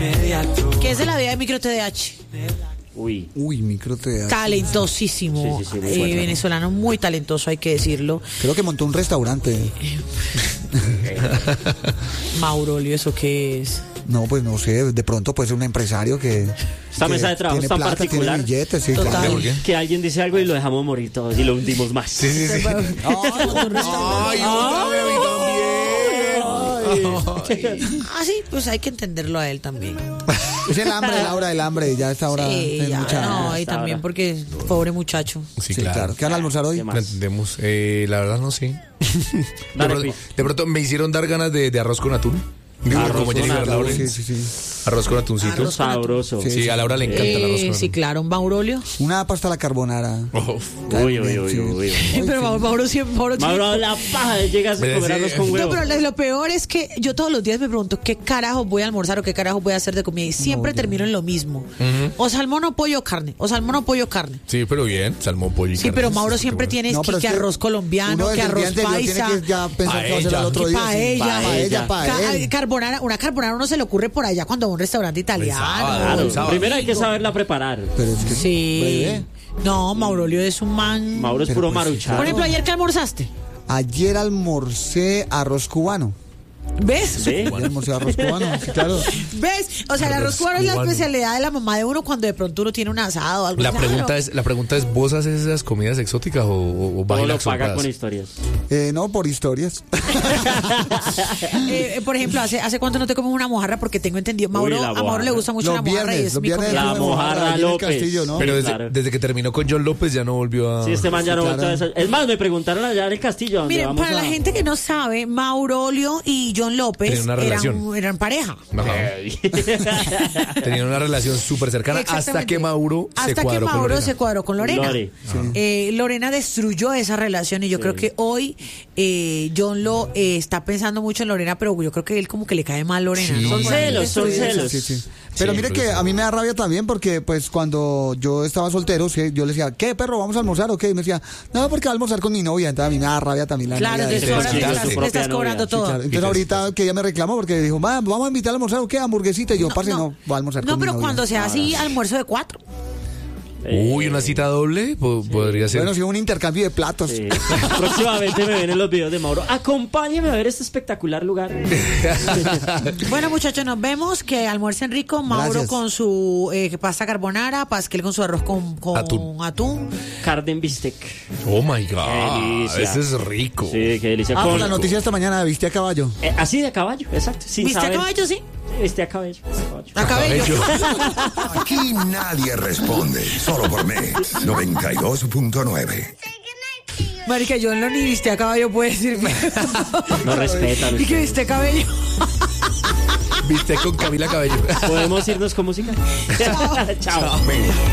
¿Qué es de la vida de Micro TDH? Uy, Micro TDH. Talentosísimo. Sí, muy bueno. Venezolano muy talentoso, hay que decirlo. Creo que montó un restaurante. Maurolio, ¿eso qué es? No, pues no sé, de pronto puede ser un empresario que... Esta mesa de trabajo tiene es tan plata, particular. tiene billetes, sí, Total. claro. ¿Por qué? que alguien dice algo y lo dejamos morir todos y lo hundimos más. Sí. Ay, otra vez a mí también. Ah, sí, pues hay que entenderlo a él también. Es el hambre, Laura, el hambre. Ya a esta hora Sí, es ya, mucha... no, y hasta también ahora. porque pobre muchacho. Sí, Sí, claro. ¿Qué van a almorzar hoy? ¿Qué más? Lo entendemos. La verdad no sé. Dale, de pronto me hicieron dar ganas de arroz con atún. Digo, Arroz como con Jennifer atún. Lawrence. Sí. Arroz con atuncito. Arroz con atún. Sabroso. Sí. Sí, a Laura le encanta el arroz con atún. Sí, claro, un Maurolio. Una pasta a la carbonara. Uy. Pero Mauro siempre... Mauro, la paja de llegas a Me comer decía- arroz con No, huevo. pero lo peor es que yo todos los días me pregunto qué carajo voy a almorzar o qué carajo voy a hacer de comida y siempre termino en lo mismo. O salmón o pollo o carne, o salmón o pollo o carne. Sí, pero bien. Salmón, pollo y Sí, carne. pero Mauro siempre tiene No, pero que es que arroz colombiano, uno que desde el arroz día anterior paisa, tiene que ya pensar qué va a hacer al otro que día. paella. Paella. Carbonara, una carbonara no se le ocurre por allá cuando va a un restaurante italiano. sábado, sábado. Primero hay que saberla preparar. Pero es que... Sí. Bebé. No, Maurolio es un man. Mauro es Pero puro pues, maruchado. Por ejemplo, ayer que almorzaste, Ayer almorcé arroz cubano. ¿ves? ¿Sí? Ayer almorcé arroz cubano, sí, claro. ¿Ves? O sea, el arroz cubano es la cubano. especialidad de la mamá de uno cuando de pronto uno tiene un asado o algo La así. pregunta es, ¿vos haces esas comidas exóticas o Todo lo bailas paga sobradas? con historias. No, por historias. Por ejemplo, ¿hace cuánto no te comes una mojarra? Porque tengo entendido, Uy, la a Mauro mojarra. le gusta mucho la mojarra y es los mi viernes comida. La mojarra allí en el López. Castillo, ¿no? Pero Claro. desde que terminó con John López ya no volvió a... Sí, este man ya no Sí, vuelto a claro. eso. Es más, me preguntaron allá en el castillo donde Miren, vamos para a... la gente que no sabe, Maurolio y John López Tenían una relación. eran pareja. Ajá. Tenían una relación súper cercana hasta Exactamente. que Mauro Hasta que con Mauro Lorena. se cuadró con Lorena. Lore. Lorena destruyó esa relación y yo creo que hoy John lo está pensando mucho en Lorena, pero yo creo que él como que le cae mal Lorena. Sí. ¿no? Son Por ahí celos, son destruyó. celos. Sí. Pero Sí, mire pero que sí. a mí me da rabia también porque pues cuando yo estaba soltero, sí, yo le decía, ¿qué perro? ¿Vamos a almorzar o qué? Y me decía, no, porque va a almorzar con mi novia. Entonces a mí me da rabia también la Claro, novia de entonces ese. ahora sí, le claro, estás, su le estás propia cobrando novia. todo. Claro, entonces ahorita que ella me reclamó porque dijo, vamos a invitar a almorzar o qué, hamburguesita. Y yo, parce, no, voy a almorzar No, con mi pero novia. cuando sea así, almuerzo de 4. Uy, una cita doble podría ser. Bueno, sí, un intercambio de platos. Sí. Próximamente me vienen los videos de Mauro. Acompáñeme a ver este espectacular lugar. Bueno, muchachos, nos vemos. Que almuercen rico. Mauro Gracias. con su pasta carbonara, Pasquel con su arroz con atún. Carne en bistec. Oh my God. Delicia. Ese es rico. Sí, qué delicia. Ah, Con- por la noticia esta mañana, ¿viste a caballo? así de caballo, exacto. Sin ¿Viste a saber. caballo, sí? Viste a caballo. A cabello. Aquí nadie responde, solo por Mix 92.9. Marica, yo no ni viste a caballo puede decir. No respetan. ¿Y que viste a cabello? Viste con Camila Cabello. ¿Podemos irnos con música? Chao. Mix